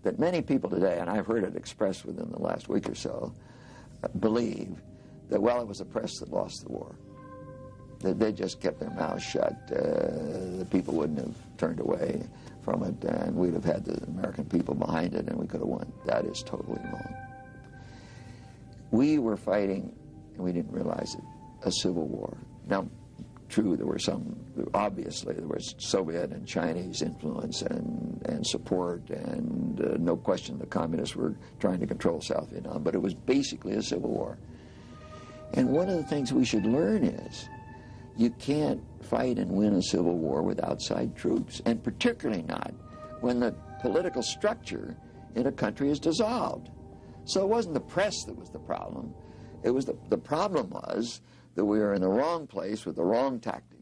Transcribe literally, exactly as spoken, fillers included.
that many people today, and I've heard it expressed within the last week or so, uh, believe that, well, it was the press that lost the war. That they just kept their mouths shut. Uh, the people wouldn't have turned away from it, and we'd have had the American people behind it, and we could have won. That is totally wrong. We were fighting, and we didn't realize it, a civil war. Now, true, there were some, obviously, there was Soviet and Chinese influence and, and support, and uh, no question the communists were trying to control South Vietnam, but it was basically a civil war. And one of the things we should learn is you can't fight and win a civil war with outside troops, and particularly not when the political structure in a country is dissolved. So it wasn't the press that was the problem. It was the, the problem was that we were in the wrong place with the wrong tactics.